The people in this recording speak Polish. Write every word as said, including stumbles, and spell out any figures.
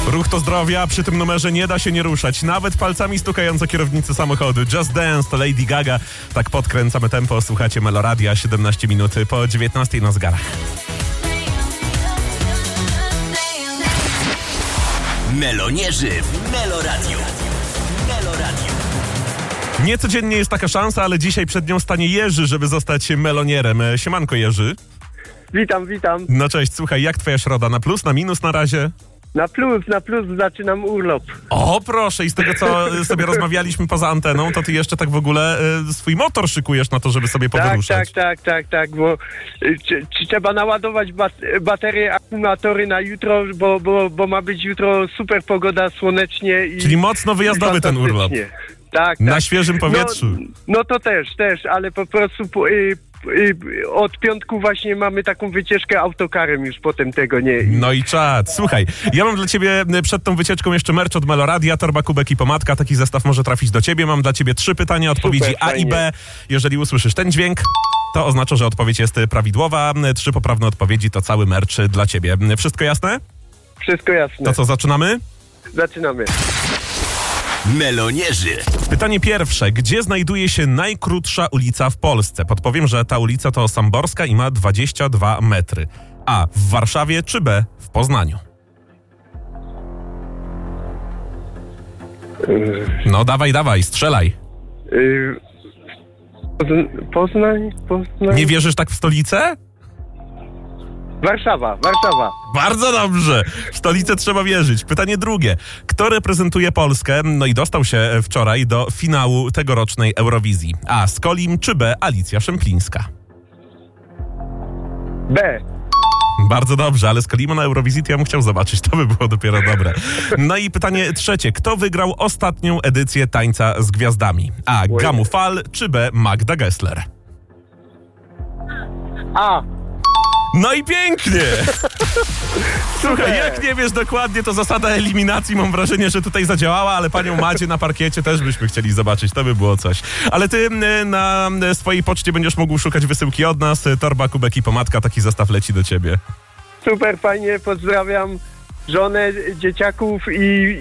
Ruch to zdrowia, przy tym numerze nie da się nie ruszać. Nawet palcami stukając o kierownicę samochodu. Just Dance to Lady Gaga. Tak podkręcamy tempo. Słuchacie Meloradia, siedemnaście minut po dziewiętnastej na zegarach. Melonierzy w Meloradiu. Meloradiu. Niecodziennie jest taka szansa, ale dzisiaj przed nią stanie Jerzy, żeby zostać melonierem. Siemanko, Jerzy. Witam, witam. No cześć, słuchaj, jak twoja środa? Na plus, na minus na razie? Na plus, na plus zaczynam urlop. O, proszę, i z tego, co sobie rozmawialiśmy poza anteną, to ty jeszcze tak w ogóle y, swój motor szykujesz na to, żeby sobie Tak, powyruszać. tak, tak, tak, tak, bo y, czy, czy trzeba naładować bat- baterie, akumulatory na jutro, bo, bo, bo ma być jutro super pogoda, słonecznie i... Czyli mocno wyjazdowy ten urlop. Tak, tak. Na świeżym powietrzu. No, no to też, też, ale po prostu po, y, y, od piątku właśnie mamy taką wycieczkę autokarem, już potem tego nie. No i czad. Słuchaj, ja mam dla ciebie przed tą wycieczką jeszcze merch od Meloradia, torba, kubek i pomadka. Taki zestaw może trafić do ciebie. Mam dla ciebie trzy pytania, odpowiedzi Super, A i B. Jeżeli usłyszysz ten dźwięk, to oznacza, że odpowiedź jest prawidłowa. Trzy poprawne odpowiedzi to cały merch dla ciebie. Wszystko jasne? Wszystko jasne. To co, zaczynamy? Zaczynamy. Melonierzy. Pytanie pierwsze. Gdzie znajduje się najkrótsza ulica w Polsce? Podpowiem, że ta ulica to Samborska i ma dwadzieścia dwa metry. A. W Warszawie czy B. W Poznaniu? No dawaj, dawaj, strzelaj. Y, Pozn- Poznań, Poznań... Nie wierzysz tak w stolicę? Warszawa, Warszawa. Bardzo dobrze. W stolicę trzeba wierzyć. Pytanie drugie. Kto reprezentuje Polskę, no i dostał się wczoraj do finału tegorocznej Eurowizji? A. Skolim czy B. Alicja Szemplińska? B. Bardzo dobrze, ale Skolima na Eurowizji to ja bym chciał zobaczyć. To by było dopiero dobre. No i pytanie trzecie. Kto wygrał ostatnią edycję Tańca z Gwiazdami? A. Gamu Fal czy B. Magda Gessler? A. No i pięknie! Słuchaj, jak nie wiesz dokładnie, to zasada eliminacji, mam wrażenie, że tutaj zadziałała, ale panią Madzie na parkiecie też byśmy chcieli zobaczyć, to by było coś. Ale ty y, na swojej poczcie będziesz mógł szukać wysyłki od nas, torba, kubek i pomadka, taki zestaw leci do ciebie. Super, fajnie, pozdrawiam żonę, dzieciaków i